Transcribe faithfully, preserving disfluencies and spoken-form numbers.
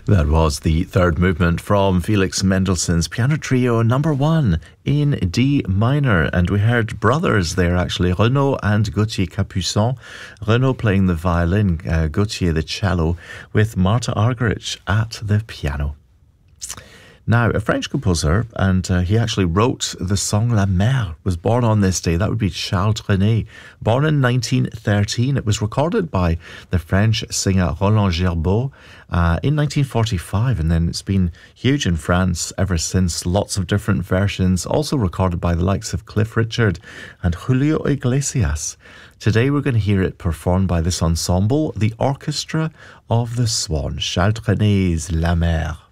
That was the third movement from Felix Mendelssohn's Piano Trio number one in D minor. And we heard brothers there, actually, Renaud and Gauthier Capuçon. Renaud playing the violin, uh, Gauthier the cello, with Martha Argerich at the piano. Now, a French composer, and uh, he actually wrote the song La Mer, was born on this day. That would be Charles Trenet. Born in nineteen thirteen, it was recorded by the French singer Roland Gerbaud uh, in nineteen forty-five, and then it's been huge in France ever since. Lots of different versions, also recorded by the likes of Cliff Richard and Julio Iglesias. Today we're going to hear it performed by this ensemble, the Orchestra of the Swan, Charles Trenet's La Mer.